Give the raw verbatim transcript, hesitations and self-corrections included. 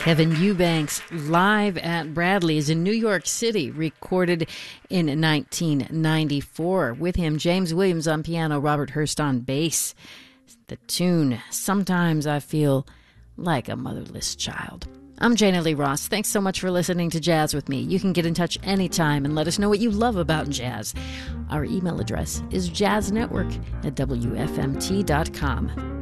Kevin Eubanks live at Bradley's in New York City, recorded in nineteen ninety-four. With him, James Williams on piano, Robert Hurst on bass. The tune, Sometimes I Feel Like a Motherless Child. I'm Jana Lee Ross. Thanks so much for listening to Jazz with me. You can get in touch anytime and let us know what you love about jazz. Our email address is jazznetwork at W F M T dot com.